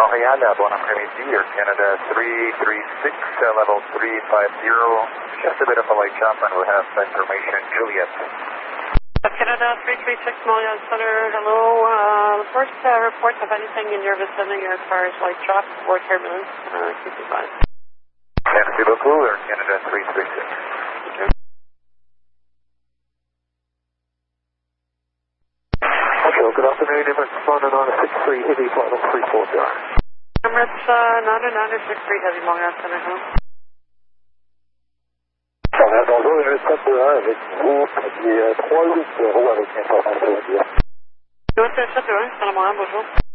Montréal, bon après-midi, Air Canada 336, level 350. Just a bit of a light jump and we'll have information, Juliet. Canada 336, Montreal Center, hello. First report of anything in your vicinity as far as light drop or turbulence, keep in mind. Merci beaucoup, Air Canada 336. Good afternoon, Emirates Niner 963, Heavy flight on 340. Emirates Niner 963, Heavy Montréal Center, hello. Bonjour, Emirates 421 avec vous, qui est 380 avec information. Emirates 421, c'est à Montréal, bonjour.